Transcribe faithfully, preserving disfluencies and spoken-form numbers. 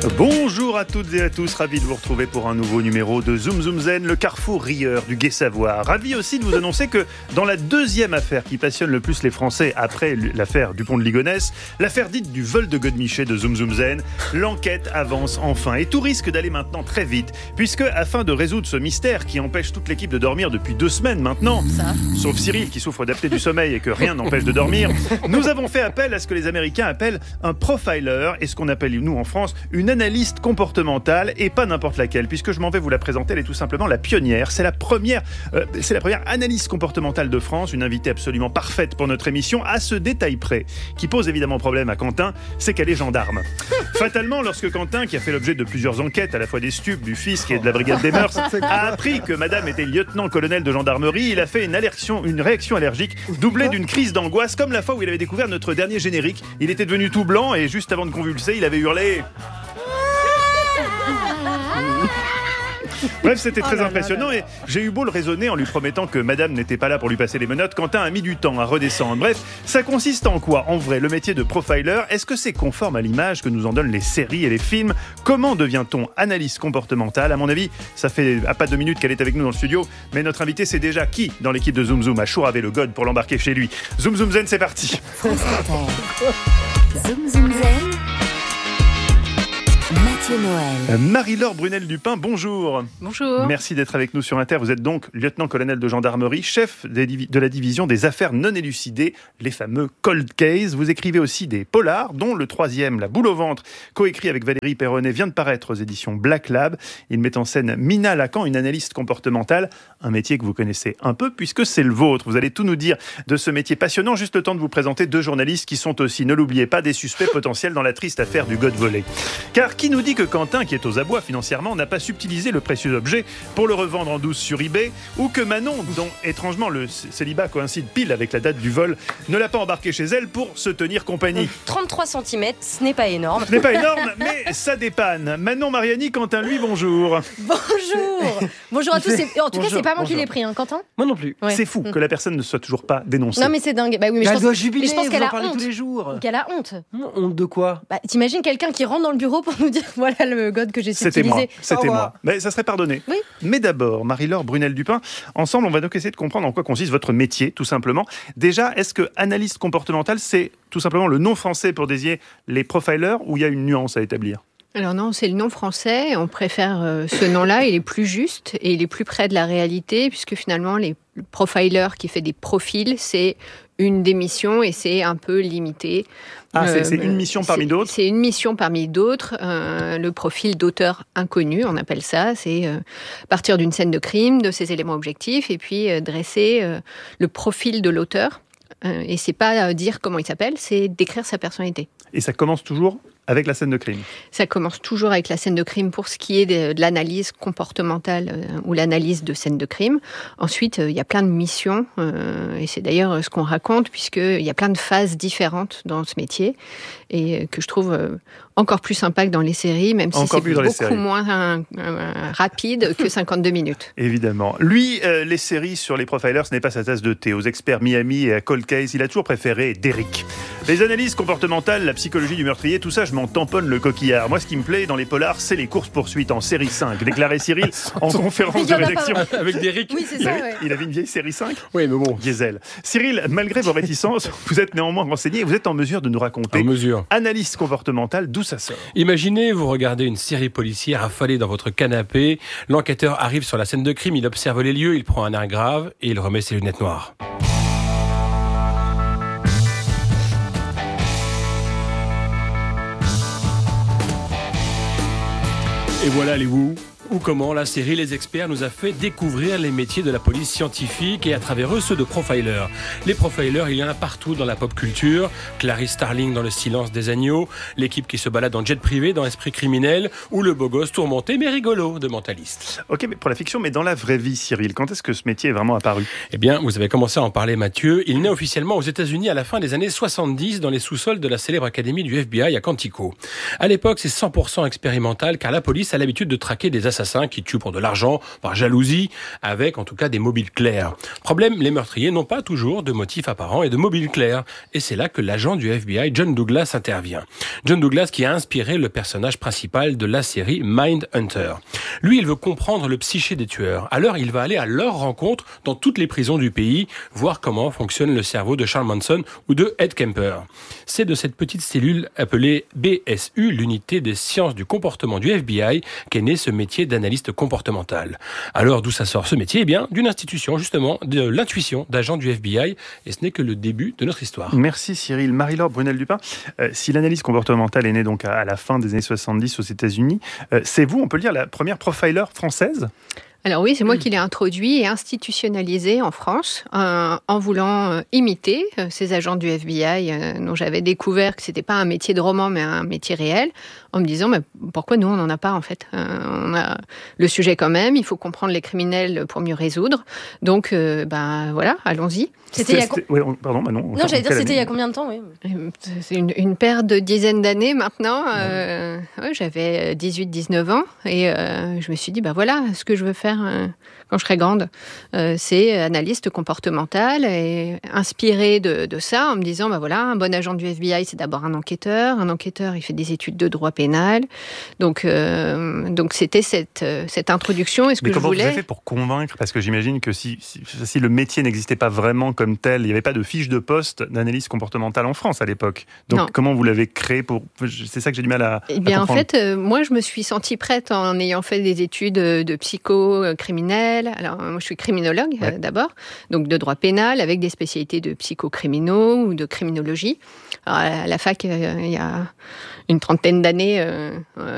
Bonjour à toutes et à tous, ravi de vous retrouver pour un nouveau numéro de Zoom Zoom Zen, le carrefour rieur du Gai-Savoir. Ravi aussi de vous annoncer que dans la deuxième affaire qui passionne le plus les Français après l'affaire du pont de Ligonnès, l'affaire dite du vol de Godemiché de Zoom Zoom Zen, l'enquête avance enfin et tout risque d'aller maintenant très vite, puisque afin de résoudre ce mystère qui empêche toute l'équipe de dormir depuis deux semaines maintenant, Ça. sauf Cyril qui souffre d'apnée du sommeil et que rien n'empêche de dormir, nous avons fait appel à ce que les Américains appellent un profiler et ce qu'on appelle nous en France une analyste comportementale et pas n'importe laquelle, puisque je m'en vais vous la présenter, elle est tout simplement la pionnière. C'est la première, euh, c'est la première analyste comportementale de France, une invitée absolument parfaite pour notre émission, à ce détail près, qui pose évidemment problème à Quentin, c'est qu'elle est gendarme. Fatalement, lorsque Quentin, qui a fait l'objet de plusieurs enquêtes, à la fois des stupes, du fisc et de la brigade des mœurs, a appris que madame était lieutenant-colonel de gendarmerie, il a fait une, allergion, une réaction allergique doublée d'une crise d'angoisse, comme la fois où il avait découvert notre dernier générique. Il était devenu tout blanc et juste avant de convulser, il avait hurlé... Bref, c'était très oh là impressionnant là là. Et j'ai eu beau le raisonner en lui promettant que madame n'était pas là pour lui passer les menottes, Quentin a mis du temps à redescendre. Bref, ça consiste en quoi, en vrai, le métier de profiler? Est-ce que c'est conforme à l'image que nous en donnent les séries et les films? Comment devient-on analyste comportementale? À mon avis, ça fait à pas deux minutes qu'elle est avec nous dans le studio, mais notre invité c'est déjà qui dans l'équipe de Zoom Zoom a chouravé le god pour l'embarquer chez lui. Zoom Zoom Zen, c'est parti. Zoom Zoom Zen. Noël. Marie-Laure Brunel-Dupin, bonjour. Bonjour. Merci d'être avec nous sur Inter. Vous êtes donc lieutenant-colonel de gendarmerie, chef de la division des affaires non élucidées, les fameux cold cases. Vous écrivez aussi des polars, dont le troisième, La boule au ventre, coécrit avec Valérie Perronnet, vient de paraître aux éditions Black Lab. Il met en scène Mina Lacan, une analyste comportementale, un métier que vous connaissez un peu puisque c'est le vôtre. Vous allez tout nous dire de ce métier passionnant. Juste le temps de vous présenter deux journalistes qui sont aussi, ne l'oubliez pas, des suspects potentiels dans la triste affaire du god volé. Car qui nous dit que Quentin, qui est aux abois financièrement, n'a pas subtilisé le précieux objet pour le revendre en douce sur eBay, ou que Manon, dont étrangement le célibat coïncide pile avec la date du vol, ne l'a pas embarqué chez elle pour se tenir compagnie. trente-trois centimètres, ce n'est pas énorme. Ce n'est pas énorme, mais ça dépanne. Manon Mariani, Quentin, lui, bonjour. Bonjour. Bonjour à tous. C'est... En tout bonjour, cas, c'est pas moi bonjour. qui l'ai pris, hein, Quentin. Moi non plus. Ouais. C'est fou que la personne ne soit toujours pas dénoncée. Non, mais c'est dingue. Bah oui, mais, bah, je elle pense... doit jubiler, mais je pense vous qu'elle en a parlez honte. tous les jours. Qu'elle a honte. Non, honte de quoi? Bah, t'imagines quelqu'un qui rentre dans le bureau pour nous dire voilà le god que j'ai C'était subtilisé. moi, c'était moi. Mais ça serait pardonné. Oui. Mais d'abord, Marie-Laure Brunel-Dupin, ensemble, on va donc essayer de comprendre en quoi consiste votre métier, tout simplement. Déjà, est-ce que analyste comportementale, c'est tout simplement le nom français pour désigner les profilers, ou il y a une nuance à établir? Alors non, c'est le nom français. On préfère euh, ce nom-là. Il est plus juste et il est plus près de la réalité, puisque finalement, les profilers qui fait des profils, c'est une des missions et c'est un peu limité. Ah, c'est, euh, c'est une mission parmi c'est, d'autres C'est une mission parmi d'autres. Euh, le profil d'auteur inconnu, on appelle ça. C'est euh, partir d'une scène de crime, de ses éléments objectifs, et puis euh, dresser euh, le profil de l'auteur. Euh, et c'est pas euh, dire comment il s'appelle, c'est décrire sa personnalité. Et ça commence toujours avec la scène de crime? Ça commence toujours avec la scène de crime pour ce qui est de, de l'analyse comportementale euh, ou l'analyse de scène de crime. Ensuite, euh, il y a plein de missions, euh, et c'est d'ailleurs ce qu'on raconte, puisqu'il y a plein de phases différentes dans ce métier, et euh, que je trouve euh, encore plus sympa que dans les séries, même si encore c'est beaucoup séries. moins euh, euh, rapide que cinquante-deux minutes. Évidemment. Lui, euh, les séries sur les profilers, ce n'est pas sa tasse de thé. Aux experts Miami et à Cold Case, il a toujours préféré Derrick. Les analyses comportementales, la psychologie du meurtrier, tout ça, je m'en tamponne le coquillard. Moi, ce qui me plaît dans les polars, c'est les courses-poursuites en série cinq, déclaré Cyril en conférence de rédaction. Avec Derrick. Oui, c'est Il ça, avait, ouais. il avait une vieille série cinq. Oui, mais bon. Diesel. Cyril, malgré vos réticences, vous êtes néanmoins renseigné et vous êtes en mesure de nous raconter. En mesure. Analyse comportementale, d'où ça sort? Imaginez, vous regardez une série policière affalée dans votre canapé. L'enquêteur arrive sur la scène de crime, il observe les lieux, il prend un air grave et il remet ses lunettes noires. Et voilà les où ou comment la série Les Experts nous a fait découvrir les métiers de la police scientifique et à travers eux ceux de profilers. Les profilers, il y en a partout dans la pop culture. Clarice Starling dans Le Silence des agneaux, l'équipe qui se balade en jet privé dans Esprit criminel ou le beau gosse tourmenté mais rigolo de Mentaliste. Ok, mais pour la fiction, mais dans la vraie vie, Cyril, quand est-ce que ce métier est vraiment apparu? Eh bien, vous avez commencé à en parler, Mathieu. Il naît officiellement aux États-Unis à la fin des années soixante-dix dans les sous-sols de la célèbre académie du F B I à Quantico. À l'époque, c'est cent pour cent expérimental car la police a l'habitude de traquer des assassins assassins qui tuent pour de l'argent, par jalousie, avec en tout cas des mobiles clairs. Problème, les meurtriers n'ont pas toujours de motifs apparents et de mobiles clairs. Et c'est là que l'agent du F B I, John Douglas, intervient. John Douglas qui a inspiré le personnage principal de la série Mindhunter. Lui, il veut comprendre le psyché des tueurs. Alors, il va aller à leur rencontre dans toutes les prisons du pays, voir comment fonctionne le cerveau de Charles Manson ou de Ed Kemper. C'est de cette petite cellule appelée B S U, l'unité des sciences du comportement du F B I, qu'est né ce métier d'analyste comportemental. Alors, d'où ça sort ce métier ? Eh bien, d'une institution, justement, de l'intuition d'agents du F B I, et ce n'est que le début de notre histoire. Merci Cyril. Marie-Laure Brunel-Dupin, euh, si l'analyse comportementale est née donc à, à la fin des années soixante-dix aux États-Unis, euh, c'est vous, on peut le dire, la première profiler française ? Alors oui, c'est moi qui l'ai introduit et institutionnalisé en France, euh, en voulant euh, imiter euh, ces agents du F B I euh, dont j'avais découvert que c'était pas un métier de roman, mais un métier réel, en me disant mais pourquoi nous on n'en a pas en fait. Euh, on a le sujet quand même, il faut comprendre les criminels pour mieux résoudre. Donc euh, ben voilà, allons-y. C'était il y a co- ouais, pardon, bah non. Non, j'allais dire c'était il y a combien de temps, oui. C'est une, une paire de dizaines d'années maintenant. Euh, ouais, j'avais dix-huit dix-neuf ans et euh, je me suis dit bah voilà, ce que je veux faire euh, quand je serai grande, euh, c'est analyste comportementale et inspirée de, de ça en me disant bah voilà, un bon agent du F B I c'est d'abord un enquêteur, un enquêteur il fait des études de droit pénal, donc euh, donc c'était cette cette introduction et ce Mais que je comment voulais. vous avez fait pour convaincre ? Parce que j'imagine que si, si, si le métier n'existait pas vraiment comme tel, il n'y avait pas de fiche de poste d'analyse comportementale en France à l'époque. Donc Non. comment vous l'avez créé pour... C'est ça que j'ai du mal à, Eh bien, à en comprendre. fait, euh, moi, je me suis sentie prête en ayant fait des études de, de psycho euh, criminel. Alors, euh, moi, je suis criminologue Ouais. euh, d'abord, donc de droit pénal avec des spécialités de psychocriminaux ou de criminologie. Alors, à la fac, euh, il y a une trentaine d'années, euh,